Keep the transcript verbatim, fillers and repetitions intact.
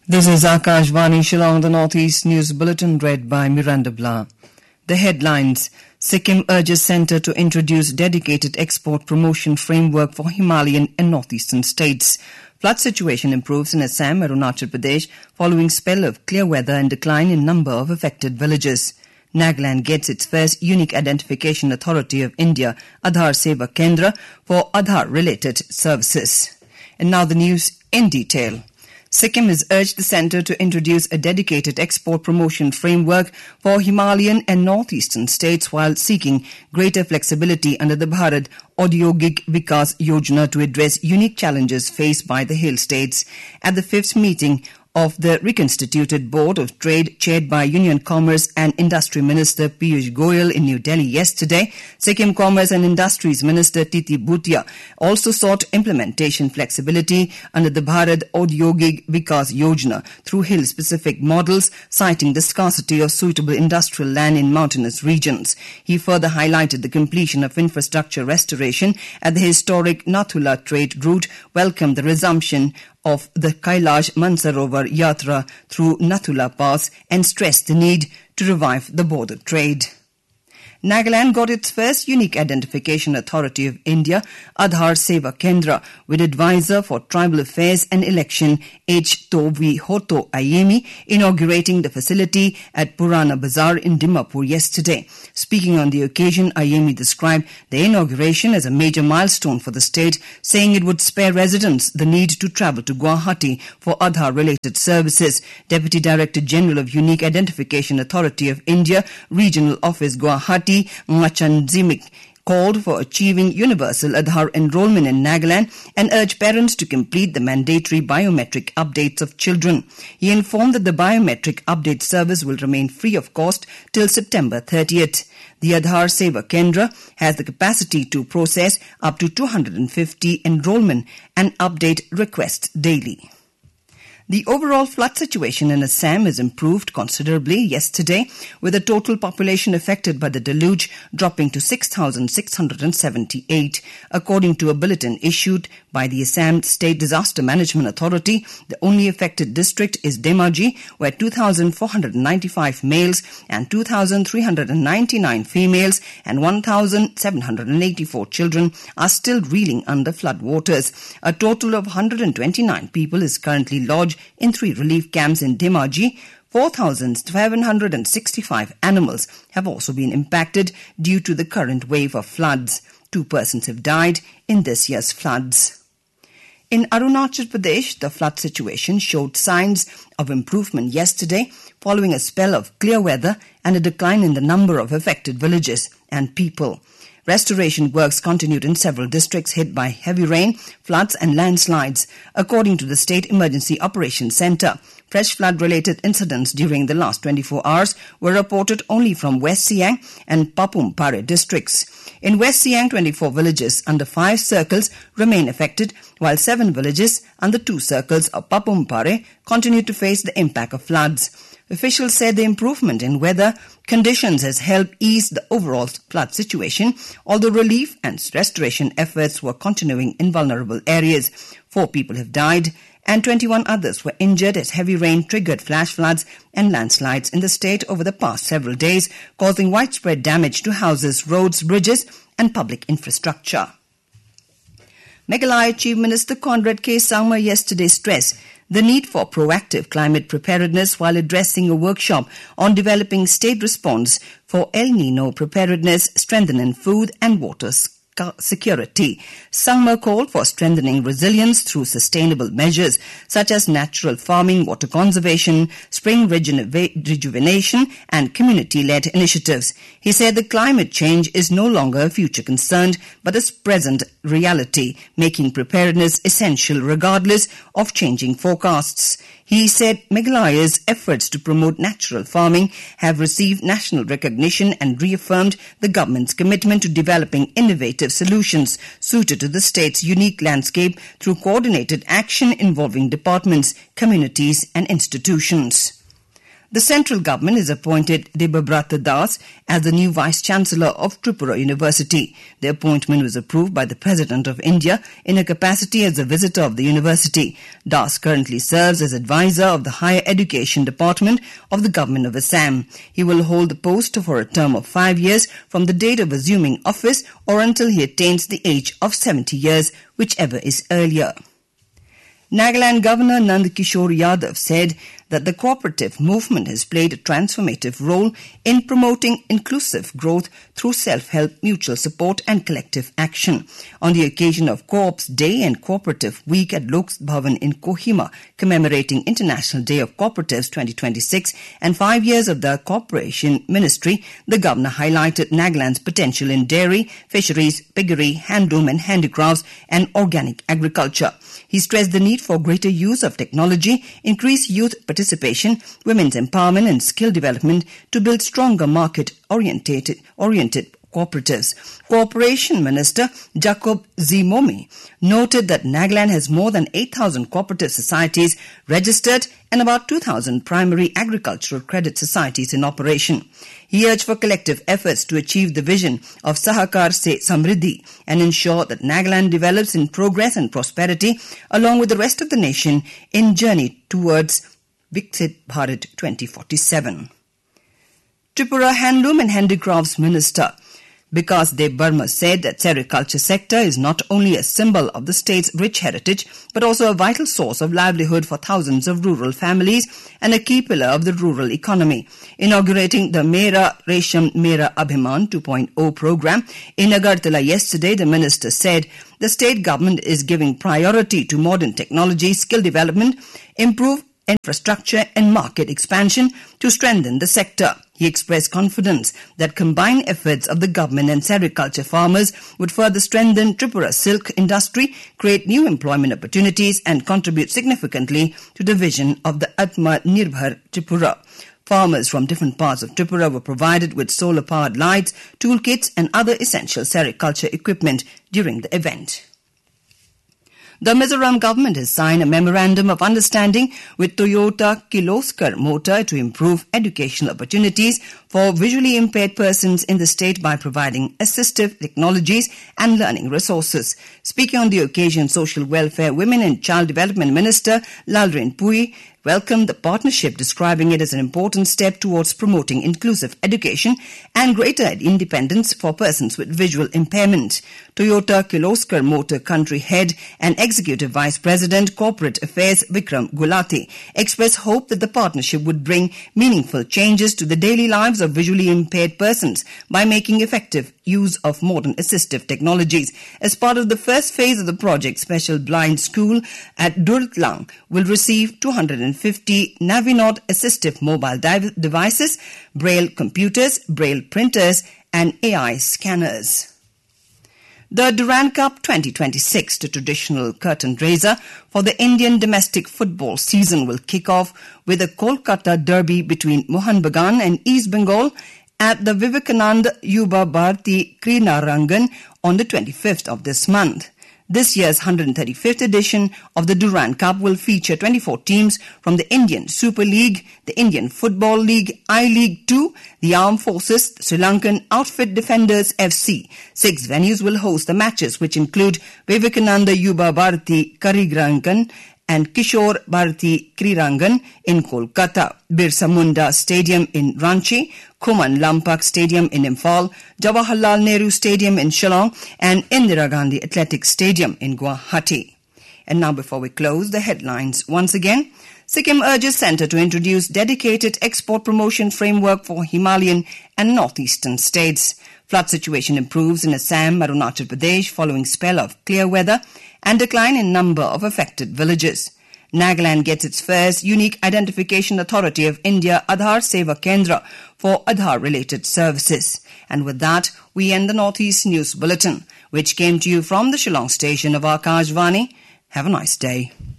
This is Akashvani Shillong, the Northeast News Bulletin, read by Miranda Blah. The headlines: Sikkim urges centre to introduce dedicated export promotion framework for Himalayan and northeastern states. Flood situation improves in Assam, Arunachal Pradesh following spell of clear weather and decline in number of affected villages. Nagaland gets its first Unique Identification Authority of India, Aadhaar Seva Kendra, for Aadhaar-related services. And now the news in detail. Sikkim has urged the centre to introduce a dedicated export promotion framework for Himalayan and northeastern states while seeking greater flexibility under the Bharat Audyogik Vikas Yojana to address unique challenges faced by the hill states. At the fifth meeting of the reconstituted Board of Trade chaired by Union Commerce and Industry Minister Piyush Goyal in New Delhi yesterday, Sikkim Commerce and Industries Minister Titi Bhutia also sought implementation flexibility under the Bharat Audyogik Vikas Yojana through hill-specific models, citing the scarcity of suitable industrial land in mountainous regions. He further highlighted the completion of infrastructure restoration at the historic Nathula trade route, welcomed the resumption of the Kailash Mansarovar Yatra through Nathula Pass and stressed the need to revive the border trade. Nagaland got its first Unique Identification Authority of India, Aadhaar Seva Kendra, with advisor for tribal affairs and election H. Tovi Hoto Ayemi inaugurating the facility at Purana Bazaar in Dimapur yesterday. Speaking on the occasion, Ayemi described the inauguration as a major milestone for the state, saying it would spare residents the need to travel to Guwahati for Aadhaar-related services. Deputy Director General of Unique Identification Authority of India, Regional Office Guwahati, Machan Zimik, called for achieving universal Aadhaar enrollment in Nagaland and urged parents to complete the mandatory biometric updates of children. He informed that the biometric update service will remain free of cost till September thirtieth. The Aadhaar Seva Kendra has the capacity to process up to two hundred fifty enrollment and update requests daily. The overall flood situation in Assam has improved considerably yesterday, with the total population affected by the deluge dropping to six thousand six hundred seventy-eight. According to a bulletin issued by the Assam State Disaster Management Authority, the only affected district is Dhemaji, where two thousand four hundred ninety-five males and two thousand three hundred ninety-nine females and one thousand seven hundred eighty-four children are still reeling under flood waters. A total of one hundred twenty-nine people is currently lodged in three relief camps in Dhemaji. four thousand seven hundred sixty-five animals have also been impacted due to the current wave of floods. Two persons have died in this year's floods. In Arunachal Pradesh, the flood situation showed signs of improvement yesterday following a spell of clear weather and a decline in the number of affected villages and people. Restoration works continued in several districts hit by heavy rain, floods and landslides. According to the State Emergency Operations Centre, fresh flood-related incidents during the last twenty-four hours were reported only from West Siang and Papum Pare districts. In West Siang, twenty-four villages under five circles remain affected, while seven villages under two circles of Papum Pare continue to face the impact of floods. Officials said the improvement in weather conditions has helped ease the overall flood situation, although relief and restoration efforts were continuing in vulnerable areas. Four people have died and twenty-one others were injured as heavy rain triggered flash floods and landslides in the state over the past several days, causing widespread damage to houses, roads, bridges and public infrastructure. Meghalaya Chief Minister Conrad K. Sangma yesterday stressed the need for proactive climate preparedness while addressing a workshop on developing state response for El Nino preparedness, strengthening food and water security. Sangma called for strengthening resilience through sustainable measures such as natural farming, water conservation, spring rejuvenation and community-led initiatives. He said the climate change is no longer a future concern but a present reality, making preparedness essential regardless of changing forecasts. He said Meghalaya's efforts to promote natural farming have received national recognition and reaffirmed the government's commitment to developing innovative solutions suited to the state's unique landscape through coordinated action involving departments, communities and institutions. The central government has appointed Debabrata Das as the new Vice-Chancellor of Tripura University. The appointment was approved by the President of India in her capacity as a visitor of the university. Das currently serves as advisor of the Higher Education Department of the Government of Assam. He will hold the post for a term of five years from the date of assuming office or until he attains the age of seventy years, whichever is earlier. Nagaland Governor Nand Kishore Yadav said that the cooperative movement has played a transformative role in promoting inclusive growth through self-help, mutual support and collective action. On the occasion of Co-op's Day and Cooperative Week at Lok Bhavan in Kohima, commemorating International Day of Cooperatives twenty twenty-six and five years of the Corporation Ministry, the Governor highlighted Nagaland's potential in dairy, fisheries, piggery, handloom and handicrafts and organic agriculture. He stressed the need for greater use of technology, increased youth participation, women's empowerment and skill development to build stronger market-oriented oriented cooperatives. Cooperation Minister Jacob Zimomi noted that Nagaland has more than eight thousand cooperative societies registered and about two thousand primary agricultural credit societies in operation. He urged for collective efforts to achieve the vision of Sahakar Se Samriddhi and ensure that Nagaland develops in progress and prosperity along with the rest of the nation in journey towards Viksit Bharat twenty forty-seven. Tripura Handloom and Handicrafts Minister Bikas Dev Burma said that sericulture sector is not only a symbol of the state's rich heritage but also a vital source of livelihood for thousands of rural families and a key pillar of the rural economy. Inaugurating the Mera Resham Mera Abhiman two point oh program in Agartala yesterday, the minister said the state government is giving priority to modern technology, skill development, improve infrastructure and market expansion to strengthen the sector. He expressed confidence that combined efforts of the government and sericulture farmers would further strengthen Tripura's silk industry, create new employment opportunities and contribute significantly to the vision of the Atma Nirbhar Tripura. Farmers from different parts of Tripura were provided with solar-powered lights, toolkits and other essential sericulture equipment during the event. The Mizoram government has signed a memorandum of understanding with Toyota Kirloskar Motor to improve educational opportunities for visually impaired persons in the state by providing assistive technologies and learning resources. Speaking on the occasion, Social Welfare, Women and Child Development Minister Lalrin Pui welcomed the partnership, describing it as an important step towards promoting inclusive education and greater independence for persons with visual impairment. Toyota Kirloskar Motor Country Head and Executive Vice President Corporate Affairs Vikram Gulati expressed hope that the partnership would bring meaningful changes to the daily lives of visually impaired persons by making effective use of modern assistive technologies. As part of the first phase of the project, Special Blind School at Durtlang will receive two hundred fifty Navinod assistive mobile devices, Braille computers, Braille printers and A I scanners. The Durand Cup twenty twenty-six, the traditional curtain raiser for the Indian domestic football season, will kick off with a Kolkata derby between Mohun Bagan and East Bengal at the Vivekananda Yuba Bharati Krinarangan on the twenty-fifth of this month. This year's one hundred thirty-fifth edition of the Durand Cup will feature twenty-four teams from the Indian Super League, the Indian Football League, I-League two, the Armed Forces, Sri Lankan Outfit Defenders F C. Six venues will host the matches, which include Vivekananda Yuba Bharati Karirangan and Kishore Bharati Krirangan in Kolkata, Birsa Munda Stadium in Ranchi, Kuman Lampak Stadium in Imphal, Jawaharlal Nehru Stadium in Shillong and Indira Gandhi Athletic Stadium in Guwahati. And now before we close, the headlines once again. Sikkim urges Centre to introduce dedicated export promotion framework for Himalayan and northeastern states. Flood situation improves in Assam, Arunachal Pradesh following spell of clear weather and decline in number of affected villages. Nagaland gets its first Unique Identification Authority of India Aadhaar Seva Kendra for Aadhaar-related services. And with that, we end the Northeast News Bulletin, which came to you from the Shillong station of Akashvani. Have a nice day.